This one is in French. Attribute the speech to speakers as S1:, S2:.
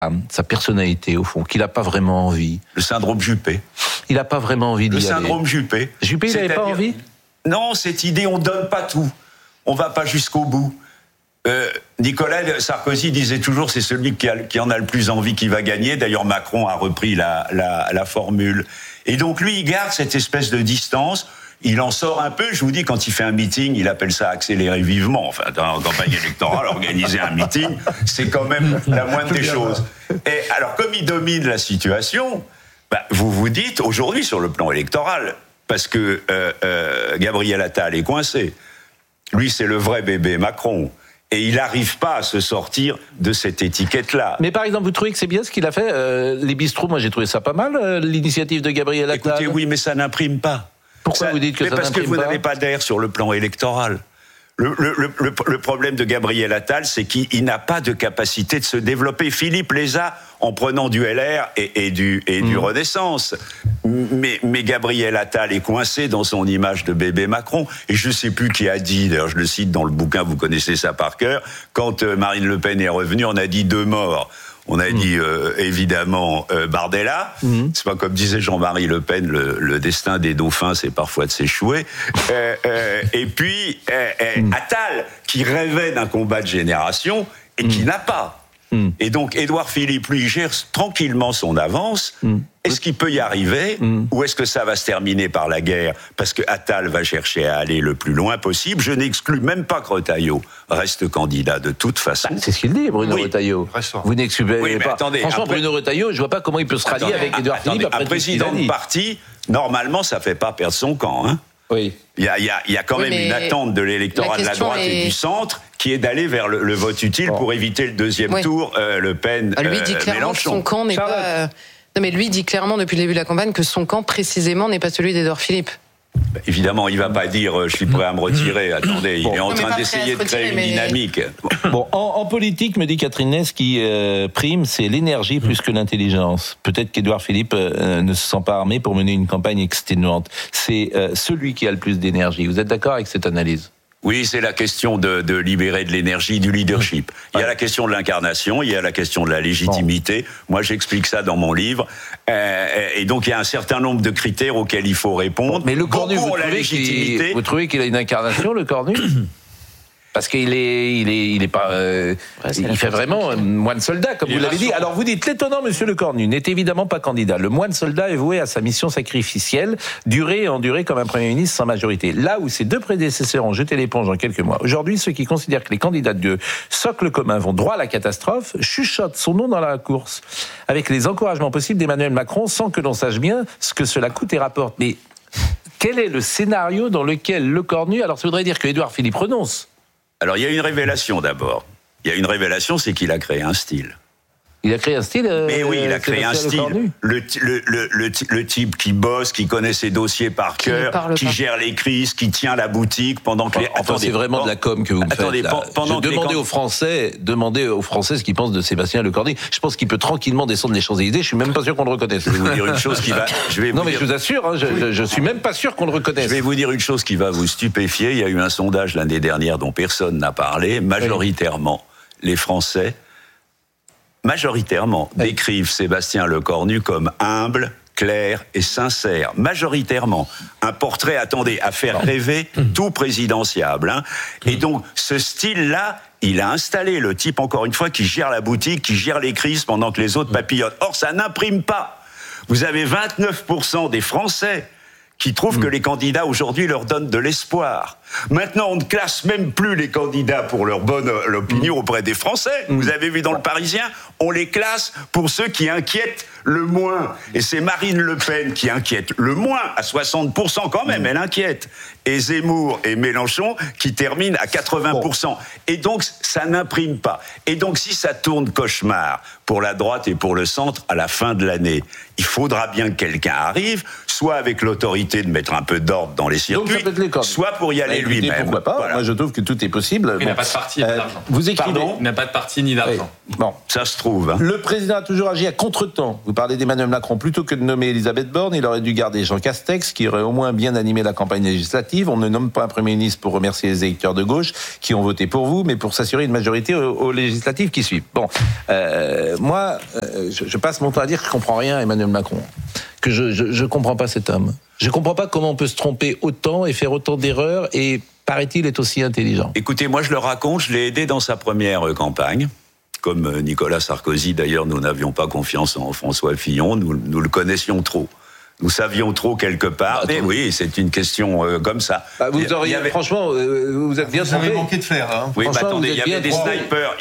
S1: sa personnalité, au fond, qu'il n'a pas vraiment envie.
S2: Le syndrome Juppé.
S1: Il n'a pas vraiment envie d'y aller.
S2: Le syndrome Juppé.
S1: Juppé, il n'avait pas envie ?
S2: Non, cette idée, on ne donne pas tout. On ne va pas jusqu'au bout. Nicolas Sarkozy disait toujours, c'est celui qui en a le plus envie qui va gagner. D'ailleurs, Macron a repris la formule. Et donc, lui, il garde cette espèce de distance. Il en sort un peu, je vous dis, quand il fait un meeting, il appelle ça accélérer vivement. Enfin, dans la campagne électorale, organiser un meeting, c'est quand même la moindre des choses. Et alors, comme il domine la situation, vous vous dites, aujourd'hui, sur le plan électoral, parce que Gabriel Attal est coincé. Lui, c'est le vrai bébé Macron. Et il n'arrive pas à se sortir de cette étiquette-là.
S1: Mais par exemple, vous trouvez que c'est bien ce qu'il a fait les bistrots, moi j'ai trouvé ça pas mal, l'initiative de Gabriel Attal.
S2: Écoutez, oui, mais ça n'imprime pas.
S1: Pourquoi vous dites que ça n'imprime pas ?
S2: Parce que vous n'avez pas d'air sur le plan électoral. Le problème de Gabriel Attal, c'est qu'il n'a pas de capacité de se développer. Philippe les a en prenant du LR et du Renaissance. Mais Gabriel Attal est coincé dans son image de bébé Macron. Et je ne sais plus qui a dit, d'ailleurs je le cite dans le bouquin, vous connaissez ça par cœur, quand Marine Le Pen est revenue, on a dit 2 morts. On a dit évidemment Bardella. C'est pas comme disait Jean-Marie Le Pen, le destin des dauphins, c'est parfois de s'échouer. Et puis Attal, qui rêvait d'un combat de génération et qui n'a pas. Et donc Édouard Philippe, lui, gère tranquillement son avance. Est-ce qu'il peut y arriver ou est-ce que ça va se terminer par la guerre ? Parce que Attal va chercher à aller le plus loin possible. Je n'exclus même pas que Retailleau reste candidat de toute façon.
S1: C'est ce qu'il dit, Bruno Retailleau. Vous n'excluez pas.
S2: Attendez,
S1: franchement, Bruno Retailleau, je vois pas comment il peut se rallier avec Édouard Philippe après
S2: un président de parti, normalement, ça fait pas perdre son camp, hein.
S1: Oui.
S2: Il y a quand même une attente de l'électorat de la droite et du centre qui est d'aller vers le vote utile pour éviter le deuxième tour, Le Pen,
S3: lui dit clairement
S2: Mélenchon.
S3: Que son camp n'est pas... Non, mais lui dit clairement depuis le début de la campagne que son camp précisément n'est pas celui d'Édouard Philippe.
S2: Évidemment, il va pas dire je suis prêt à me retirer. Attendez, il est en train d'essayer de créer une dynamique.
S1: Bon, en politique, me dit Catherine Ney, ce qui prime, c'est l'énergie plus que l'intelligence. Peut-être qu'Édouard Philippe ne se sent pas armé pour mener une campagne exténuante. C'est celui qui a le plus d'énergie. Vous êtes d'accord avec cette analyse ?
S2: Oui, c'est la question de libérer de l'énergie, du leadership. Il y a la question de l'incarnation, il y a la question de la légitimité. Moi, j'explique ça dans mon livre. Et donc, il y a un certain nombre de critères auxquels il faut répondre.
S1: Mais le Cornu, vous trouvez qu'il a une incarnation, le Cornu ? Parce qu'il est pas, il fait vraiment moine soldat, comme vous l'avez dit. Alors vous dites, l'étonnant monsieur Le Cornu n'est évidemment pas candidat. Le moine soldat est voué à sa mission sacrificielle, durer et endurer comme un Premier ministre sans majorité. Là où ses 2 prédécesseurs ont jeté l'éponge en quelques mois, aujourd'hui, ceux qui considèrent que les candidats de socle commun vont droit à la catastrophe chuchotent son nom dans la course, avec les encouragements possibles d'Emmanuel Macron, sans que l'on sache bien ce que cela coûte et rapporte. Mais quel est le scénario dans lequel Le Cornu, alors ça voudrait dire que Édouard Philippe renonce?
S2: Alors, il y a une révélation d'abord. Il y a une révélation, c'est qu'il a créé un style.
S1: Il a créé un style.
S2: Mais oui, il a créé un style. Le type qui bosse, qui connaît ses dossiers par cœur, qui gère les crises, qui tient la boutique pendant que les.
S1: Enfin, c'est vraiment de la com que vous me faites. Attendez, demandez aux Français ce qu'ils pensent de Sébastien Lecornu. Je pense qu'il peut tranquillement descendre les Champs-Élysées. Je suis même pas sûr qu'on le reconnaisse.
S2: Je vais vous dire une chose qui va.
S1: Je vous assure, hein, je suis même pas sûr qu'on le reconnaisse.
S2: Je vais vous dire une chose qui va vous stupéfier. Il y a eu un sondage l'année dernière dont personne n'a parlé. Majoritairement, les Français. Décrivent Sébastien Lecornu comme humble, clair et sincère. Majoritairement. Un portrait, à faire rêver tout présidentiable. Hein. Et donc, ce style-là, il a installé le type, encore une fois, qui gère la boutique, qui gère les crises pendant que les autres papillotent. Or, ça n'imprime pas. Vous avez 29% des Français qui trouvent que les candidats aujourd'hui leur donnent de l'espoir. Maintenant, on ne classe même plus les candidats pour leur bonne opinion auprès des Français. Vous avez vu dans Le Parisien, on les classe pour ceux qui inquiètent le moins. Et c'est Marine Le Pen qui inquiète le moins, à 60% quand même, elle inquiète. Et Zemmour et Mélenchon qui terminent à 80%. Et donc, ça n'imprime pas. Et donc, si ça tourne cauchemar pour la droite et pour le centre à la fin de l'année, il faudra bien que quelqu'un arrive, soit avec l'autorité de mettre un peu d'ordre dans les circuits, soit pour y aller et lui-même.
S1: Pourquoi pas?
S2: Voilà.
S1: Moi, je trouve que tout est possible.
S4: Il n'a pas de parti ni d'argent.
S1: Vous écrivez.
S2: Pardon ?
S4: Il n'a pas de parti ni d'argent.
S1: Bon.
S2: Ça se trouve. Hein.
S1: Le président a toujours agi à contre-temps. Vous parlez d'Emmanuel Macron. Plutôt que de nommer Elisabeth Borne, il aurait dû garder Jean Castex, qui aurait au moins bien animé la campagne législative. On ne nomme pas un Premier ministre pour remercier les électeurs de gauche qui ont voté pour vous, mais pour s'assurer une majorité aux législatives qui suivent. Bon, moi, je passe mon temps à dire que je comprends rien à Emmanuel Macron. Que je comprends pas cet homme. Je comprends pas comment on peut se tromper autant et faire autant d'erreurs et, paraît-il, est aussi intelligent.
S2: Écoutez, moi je le raconte, je l'ai aidé dans sa première campagne. Comme Nicolas Sarkozy, d'ailleurs, nous n'avions pas confiance en François Fillon, nous le connaissions trop. Nous savions trop quelque part. Mais oui, c'est une question comme ça.
S1: Vous auriez, franchement, vous êtes bien trompé.
S5: Vous avez manqué de flair, hein.
S2: Oui,
S1: Franchement,
S2: attendez,
S1: vous
S2: il y
S1: êtes
S2: avait
S1: bien
S2: des
S1: trompé.
S2: snipers.